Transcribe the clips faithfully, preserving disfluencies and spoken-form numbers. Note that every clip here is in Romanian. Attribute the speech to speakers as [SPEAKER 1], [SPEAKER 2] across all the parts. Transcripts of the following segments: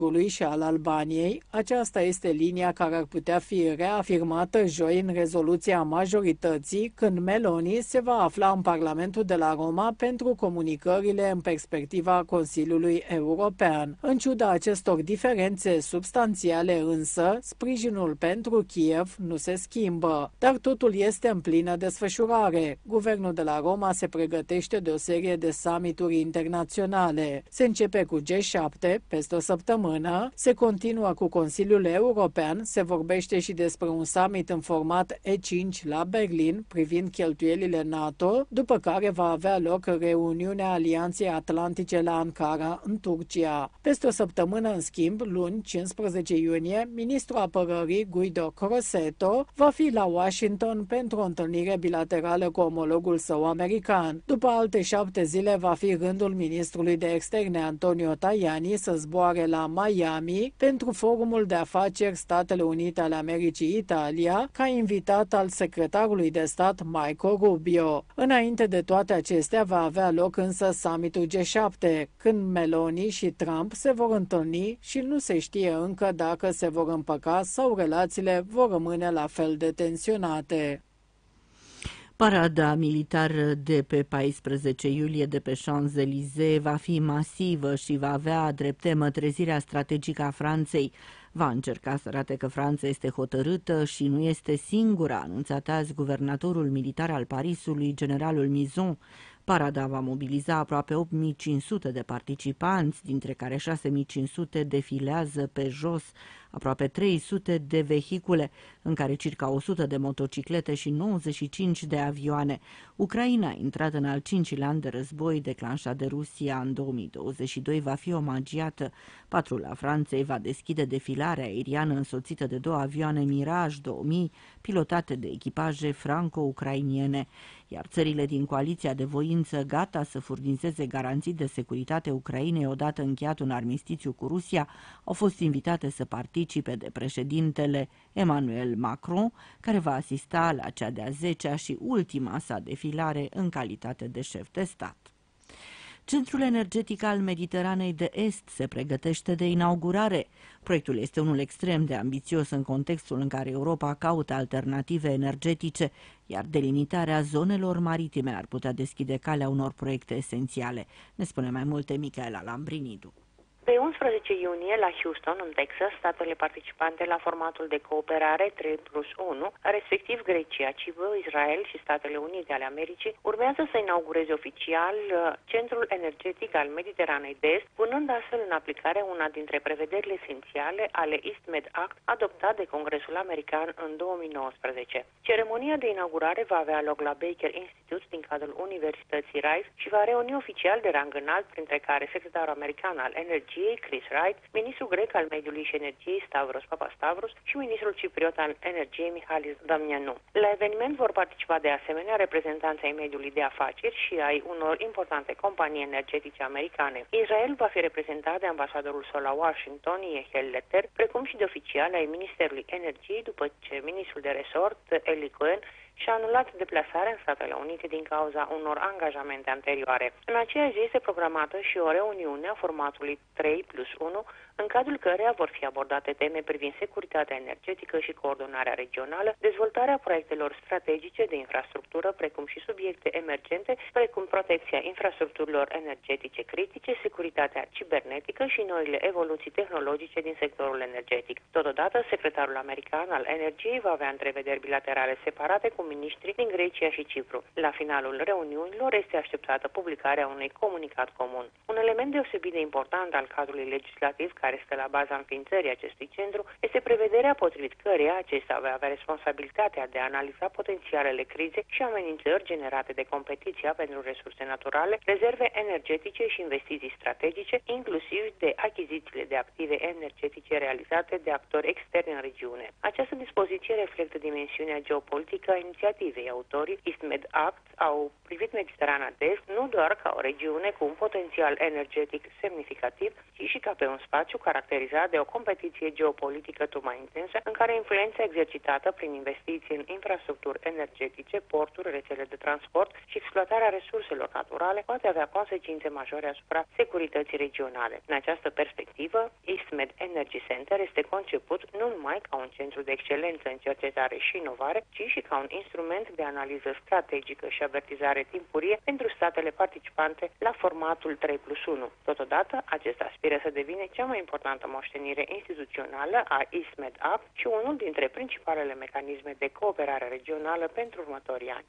[SPEAKER 1] și al Albaniei, aceasta este linia care ar putea fi reafirmată joi în rezoluția majorității, când Meloni se va afla în Parlamentul de la Roma pentru comunicările în perspectiva Consiliului European. În ciuda acestor diferențe substanțiale însă, sprijinul pentru Kiev nu se schimbă, dar totul este în plină desfășurare. Guvernul de la Roma se pregătește de o serie de summituri internaționale. Se începe cu G șapte peste o săptămână, se continuă cu Consiliul European, se vorbește și despre un summit în format E cinci la Berlin privind cheltuielile NATO, după care va avea loc reuniunea Alianței Atlantice la Ankara, în Turcia. Peste o săptămână, în schimb, luni, cincisprezece iunie, ministrul apărării Guido Crosetto va fi la Washington pentru o întâlnire bilaterală cu omologul său american. După alte șapte zile va fi rândul ministrului de externe Antonio Tajani să zboare la Miami pentru forumul de afaceri Statele Unite ale Americii Italia, ca invitat al secretarului de stat Marco Rubio. Înainte de toate acestea va avea loc însă summitul G șapte, când Meloni și Trump se vor întâlni și nu se știe încă dacă se vor împăca sau relațiile vor rămâne la fel de tensionate.
[SPEAKER 2] Parada militară de pe paisprezece iulie de pe Champs-Élysées va fi masivă și va avea drept temă trezirea strategică a Franței. Va încerca să arate că Franța este hotărâtă și nu este singura, a anunțat azi guvernatorul militar al Parisului, generalul Mizon. Parada va mobiliza aproape opt mii cinci sute de participanți, dintre care șase mii cinci sute defilează pe jos, aproape trei sute de vehicule, în care circa o sută de motociclete și nouăzeci și cinci de avioane. Ucraina, a intrat în al cincilea an de război declanșat de Rusia în două mii douăzeci și doi, va fi omagiată. Patrula Franței va deschide defilarea aeriană însoțită de două avioane Mirage două mii, pilotate de echipaje franco-ucrainiene, iar țările din coaliția de voință gata să furnizeze garanții de securitate Ucrainei odată încheiat un armistițiu cu Rusia, au fost invitate să participe de președintele Emmanuel Macron, care va asista la cea de-a zecea și ultima sa defilare în calitate de șef de stat. Centrul energetic al Mediteranei de Est se pregătește de inaugurare. Proiectul este unul extrem de ambițios în contextul în care Europa caută alternative energetice, iar delimitarea zonelor maritime ar putea deschide calea unor proiecte esențiale. Ne spune mai multe Micaela Lambrinidu.
[SPEAKER 3] Pe unsprezece iunie, la Houston, în Texas, statele participante la formatul de cooperare trei plus unu, respectiv Grecia, Cipru, Israel și Statele Unite ale Americii, urmează să inaugureze oficial Centrul Energetic al Mediteranei de Est, punând astfel în aplicare una dintre prevederile esențiale ale EastMed Act, adoptat de Congresul American în două mii nouăsprezece. Ceremonia de inaugurare va avea loc la Baker Institute din cadrul Universității Rice și va reuni oficial de rang înalt, printre care secretarul american al Energiei Chris Wright, ministrul grec al mediului și energiei Stavros Papastavros și ministrul cipriot al energiei Mihalis Damianou. La eveniment vor participa de asemenea reprezentanții ai mediului de afaceri și ai unor importante companii energetice americane. Israel va fi reprezentat de ambasadorul său la Washington, Yehiel Leter, precum și de oficiali ai Ministerului Energiei, după ce ministrul de resort, Eli Cohen, și-a anulat deplasarea în Statele Unite din cauza unor angajamente anterioare. În aceea zi este programată și o reuniune a formatului trei plus unu, în cadrul căreia vor fi abordate teme privind securitatea energetică și coordonarea regională, dezvoltarea proiectelor strategice de infrastructură, precum și subiecte emergente, precum protecția infrastructurilor energetice critice, securitatea cibernetică și noile evoluții tehnologice din sectorul energetic. Totodată, secretarul american al energiei va avea întrevederi bilaterale separate cu miniștri din Grecia și Cipru. La finalul reuniunilor este așteptată publicarea unui comunicat comun. Un element deosebit de important al cadrului legislativ care stă la baza înființării acestui centru este prevederea potrivit căreia acesta va avea responsabilitatea de a analiza potențialele crize și amenințări generate de competiția pentru resurse naturale, rezerve energetice și investiții strategice, inclusiv de achizițiile de active energetice realizate de actori externi în regiune. Această dispoziție reflectă dimensiunea geopolitică a inițiativei. Autorii EastMed Act au privit Mediterana de Est nu doar ca o regiune cu un potențial energetic semnificativ, ci și ca pe un spațiu spațiu caracterizat de o competiție geopolitică tot mai intensă, în care influența exercitată prin investiții în infrastructuri energetice, porturi, rețele de transport și exploatarea resurselor naturale poate avea consecințe majore asupra securității regionale. În această perspectivă, EastMed Energy Center este conceput nu numai ca un centru de excelență în cercetare și inovare, ci și ca un instrument de analiză strategică și avertizare timpurie pentru statele participante la formatul trei plus unu. Totodată, acesta aspiră să devină cea mai importantă moștenire instituțională a EastMed App și unul dintre principalele mecanisme de cooperare regională pentru următorii ani.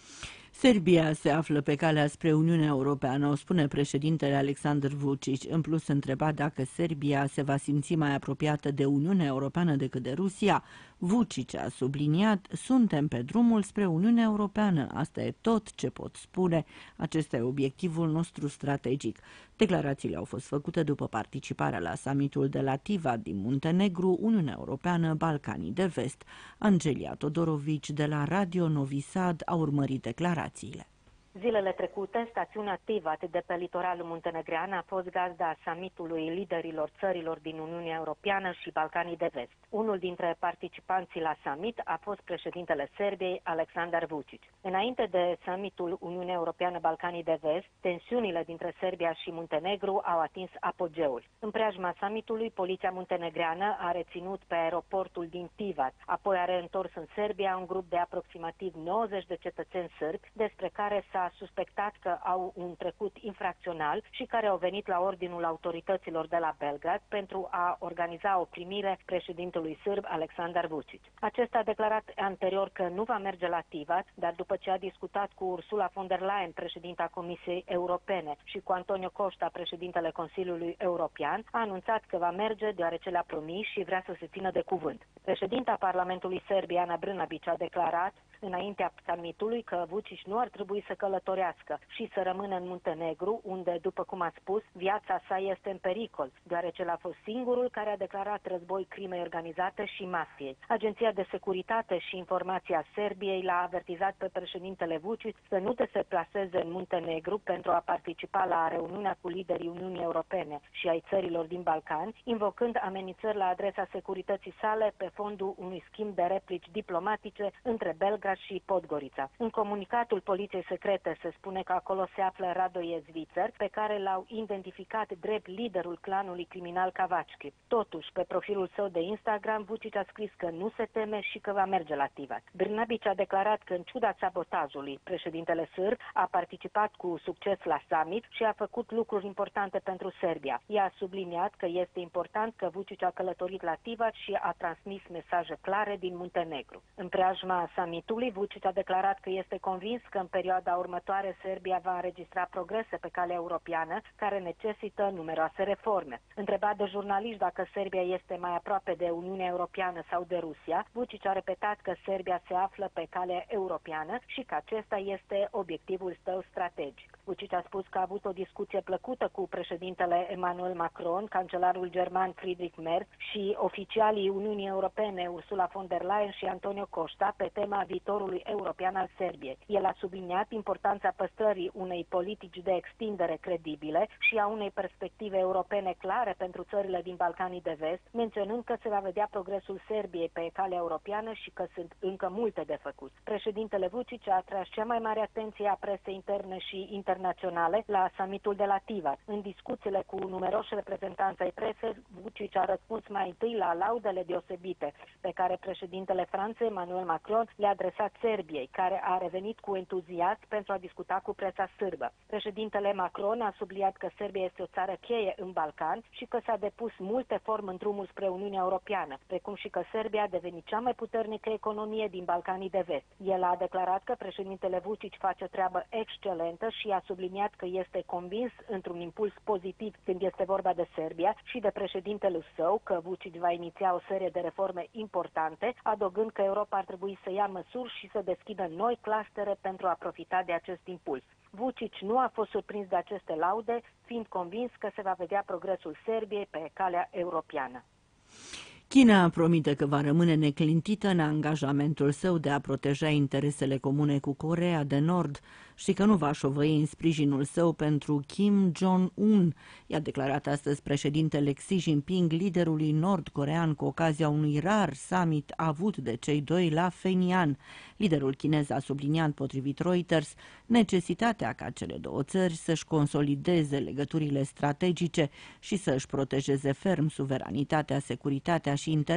[SPEAKER 2] Serbia se află pe calea spre Uniunea Europeană, o spune președintele Aleksandar Vučić. În plus, întreba dacă Serbia se va simți mai apropiată de Uniunea Europeană decât de Rusia. Vučić a subliniat: suntem pe drumul spre Uniunea Europeană. Asta e tot ce pot spune. Acesta e obiectivul nostru strategic. Declarațiile au fost făcute după participarea la summitul de la Tivat din Muntenegru, Uniunea Europeană, Balcanii de Vest. Angelia Todorovici de la Radio Novi Sad a urmărit declarațiile.
[SPEAKER 4] Zilele trecute, stațiunea Tivat de pe litoralul muntenegrean a fost gazda summitului liderilor țărilor din Uniunea Europeană și Balcanii de Vest. Unul dintre participanții la summit a fost președintele Serbiei, Aleksandar Vučić. Înainte de summitul Uniunea Europeană-Balcanii de Vest, tensiunile dintre Serbia și Muntenegru au atins apogeul. În preajma summitului, poliția muntenegreană a reținut pe aeroportul din Tivat, apoi a reîntors în Serbia un grup de aproximativ nouăzeci de cetățeni sârbi, despre care s-a a suspectat că au un trecut infracțional și care au venit la ordinul autorităților de la Belgrad pentru a organiza o primire președintelui sârb Aleksandar Vučić. Acesta a declarat anterior că nu va merge la Tivat, dar după ce a discutat cu Ursula von der Leyen, președinta Comisiei Europene, și cu Antonio Costa, președintele Consiliului European, a anunțat că va merge deoarece le-a promis și vrea să se țină de cuvânt. Președinta Parlamentului Serbiei, Ana Brnabić, a declarat înaintea summitului că Vučić nu ar trebui să călătorească și să rămână în Muntenegru, unde, după cum a spus, viața sa este în pericol, deoarece l-a fost singurul care a declarat război crimei organizate și mafiei. Agenția de Securitate și Informație a Serbiei l-a avertizat pe președintele Vučić să nu se deplaseze în Muntenegru pentru a participa la reuniunea cu liderii Uniunii Europene și ai țărilor din Balcani, invocând amenințări la adresa securității sale pe fondul unui schimb de replici diplomatice între Belgrad și Podgorița. În comunicatul Poliției Secrete se spune că acolo se află Radoje Zvicer, pe care l-au identificat drept liderul clanului criminal Kavački. Totuși, pe profilul său de Instagram, Vučić a scris că nu se teme și că va merge la Tivat. Brnabić a declarat că, în ciuda sabotajului, președintele sârb a participat cu succes la summit și a făcut lucruri importante pentru Serbia. Ea a subliniat că este important că Vučić a călătorit la Tivat și a transmis mesaje clare din Muntenegru. În preajma summitului, Vučić a declarat că este convins că în perioada următoare Serbia va înregistra progrese pe calea europeană care necesită numeroase reforme. Întrebat de jurnaliști dacă Serbia este mai aproape de Uniunea Europeană sau de Rusia, Vučić a repetat că Serbia se află pe calea europeană și că acesta este obiectivul său strategic. Vučić a spus că a avut o discuție plăcută cu președintele Emmanuel Macron, cancelarul german Friedrich Merz și oficialii Uniunii Europene Ursula von der Leyen și Antonio Costa pe tema viitorului european al Serbiei. El a subliniat importanța păstrării unei politici de extindere credibile și a unei perspective europene clare pentru țările din Balcanii de Vest, menționând că se va vedea progresul Serbiei pe calea europeană și că sunt încă multe de făcut. Președintele Vučić a atras cea mai mare atenție a presei interne și internaționale la summitul de la Tivat. În discuțiile cu numeroși reprezentanți ai presei, Vučić a răspuns mai întâi la laudele deosebite pe care președintele Franței, Emmanuel Macron, le-a adresat Serbiei, care a revenit cu entuziasm pentru a discuta cu presa sârbă. Președintele Macron a subliniat că Serbia este o țară cheie în Balcan și că s-a depus mult efort în drumul spre Uniunea Europeană, precum și că Serbia a devenit cea mai puternică economie din Balcanii de Vest. El a declarat că președintele Vučić face treabă excelentă și a subliniat că este convins într-un impuls pozitiv când este vorba de Serbia și de președintele său că Vučić va iniția o serie de reforme importante, adăugând că Europa ar trebui să ia măsuri și să deschidă noi clustere pentru a profita de acest impuls. Vučić nu a fost surprins de aceste laude, fiind convins că se va vedea progresul Serbiei pe calea europeană.
[SPEAKER 2] China promite că va rămâne neclintită în angajamentul său de a proteja interesele comune cu Coreea de Nord. și că nu va șovăi în sprijinul său pentru Kim Jong-un, i-a declarat astăzi președintele Xi Jinping liderului nord-corean cu ocazia unui rar summit avut de cei doi la Phenian. Liderul chinez a subliniat, potrivit Reuters, necesitatea ca cele două țări să-și consolideze legăturile strategice și să-și protejeze ferm suveranitatea, securitatea și interesele